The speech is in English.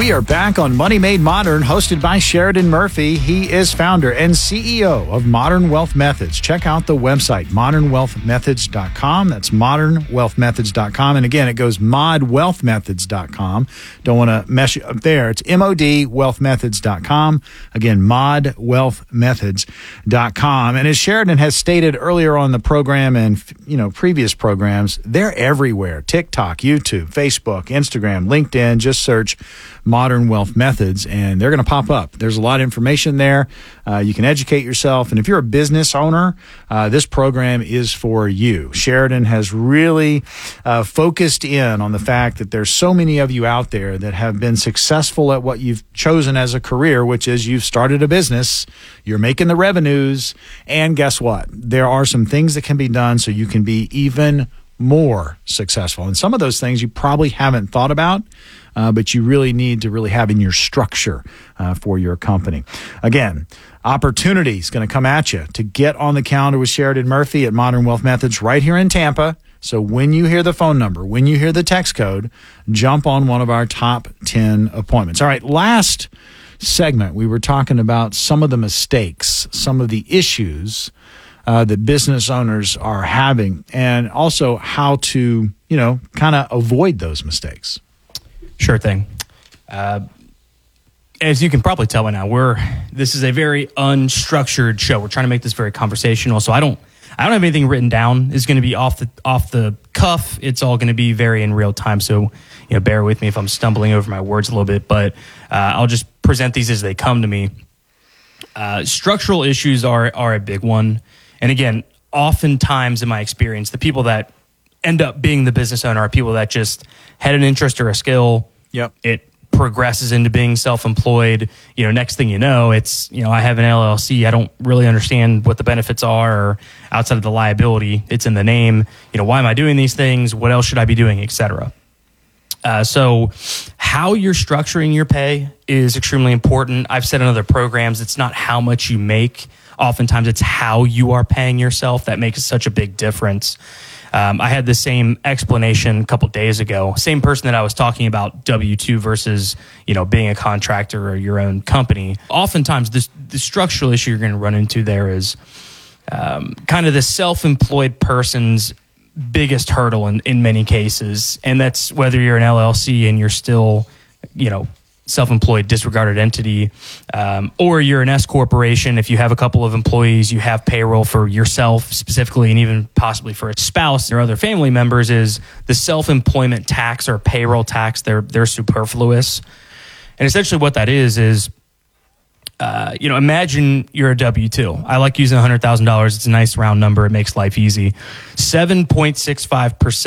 We are back on Money Made Modern, hosted by Sheridan Murphy. He is founder and CEO of Modern Wealth Methods. Check out the website, modernwealthmethods.com. That's modernwealthmethods.com. And again, it goes modwealthmethods.com. Don't want to mess you up there. It's modwealthmethods.com. Again, modwealthmethods.com. And as Sheridan has stated earlier on the program and, previous programs, they're everywhere. TikTok, YouTube, Facebook, Instagram, LinkedIn. Just search Modern Wealth Methods, and they're going to pop up. There's a lot of information there. You can educate yourself. And if you're a business owner, this program is for you. Sheridan has really focused in on the fact that there's so many of you out there that have been successful at what you've chosen as a career, which is you've started a business, you're making the revenues, and guess what? There are some things that can be done so you can be even more successful. And some of those things you probably haven't thought about, but you really need to really have in your structure for your company. Again, opportunity is going to come at you to get on the calendar with Sheridan Murphy at Modern Wealth Methods right here in Tampa. So when you hear the phone number, when you hear the text code, jump on one of our top 10 appointments. All right, last segment, we were talking about some of the mistakes, some of the issues that business owners are having, and also how to, kind of avoid those mistakes. Sure thing. As you can probably tell by now, this is a very unstructured show. We're trying to make this very conversational. So I don't have anything written down. It's going to be off the cuff. It's all going to be very in real time. So, bear with me if I'm stumbling over my words a little bit, but I'll just present these as they come to me. Structural issues are a big one. And again, oftentimes in my experience, the people that end up being the business owner are people that just had an interest or a skill. Yep. It progresses into being self-employed. Next thing you know, it's, I have an LLC. I don't really understand what the benefits are or outside of the liability. It's in the name. Why am I doing these things? What else should I be doing, et cetera? So how you're structuring your pay is extremely important. I've said in other programs, it's not how much you make. Oftentimes it's how you are paying yourself that makes such a big difference. I had the same explanation a couple days ago. Same person that I was talking about W-2 versus, being a contractor or your own company. Oftentimes the structural issue you're going to run into there is kind of the self-employed person's biggest hurdle in many cases. And that's whether you're an LLC and you're still, self-employed, disregarded entity, or you're an S corporation. If you have a couple of employees, you have payroll for yourself specifically, and even possibly for a spouse or other family members, is the self-employment tax or payroll tax. They're superfluous. And essentially what that is imagine you're a W-2. I like using $100,000. It's a nice round number. It makes life easy. 7.65%